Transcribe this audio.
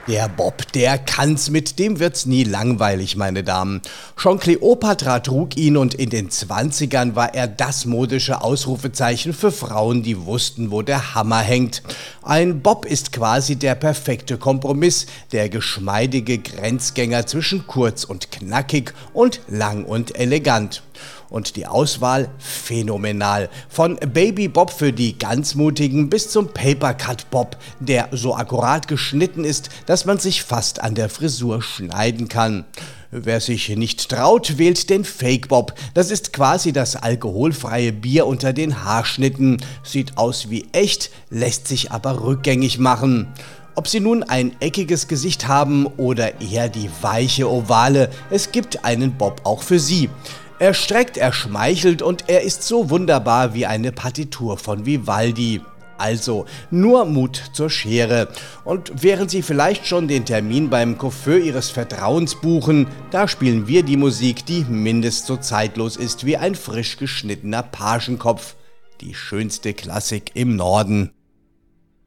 Der Bob, der kann's, mit dem wird's nie langweilig, meine Damen. Schon Kleopatra trug ihn und in den 20ern war er das modische Ausrufezeichen für Frauen, die wussten, wo der Hammer hängt. Ein Bob ist quasi der perfekte Kompromiss, der geschmeidige Grenzgänger zwischen kurz und knackig und lang und elegant. Und die Auswahl phänomenal. Von Baby Bob für die ganz Mutigen bis zum Papercut Bob, der so akkurat geschnitten ist, dass man sich fast an der Frisur schneiden kann. Wer sich nicht traut, wählt den Fake Bob. Das ist quasi das alkoholfreie Bier unter den Haarschnitten. Sieht aus wie echt, lässt sich aber rückgängig machen. Ob Sie nun ein eckiges Gesicht haben oder eher die weiche Ovale, es gibt einen Bob auch für Sie. Er streckt, er schmeichelt und er ist so wunderbar wie eine Partitur von Vivaldi. Also nur Mut zur Schere. Und während Sie vielleicht schon den Termin beim Coiffeur Ihres Vertrauens buchen, da spielen wir die Musik, die mindest so zeitlos ist wie ein frisch geschnittener Pagenkopf. Die schönste Klassik im Norden.